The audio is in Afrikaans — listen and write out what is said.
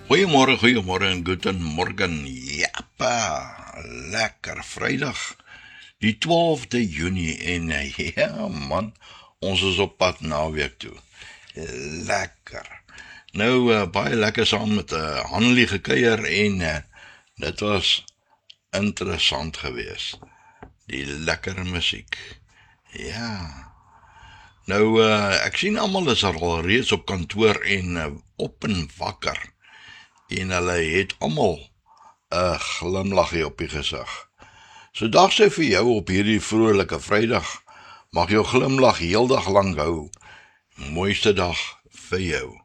Goeiemorgen en guten morgen. Jappa, lekker Vrydag. Die 12de Junie en ja man, ons is op pad naweek toe. Lekker. Nou, baie lekker saam met Hanlie gekuier en dit was interessant geweest. Die lekker musiek. Ja. Nou, ek sien almal is al reeds op kantoor en op en wakker. En hulle het almal 'n glimlaggie op die gesig. So dag sê vir jou op hierdie vrolike Vrydag, mag jou glimlag heeldag lank hou. Mooiste dag vir jou.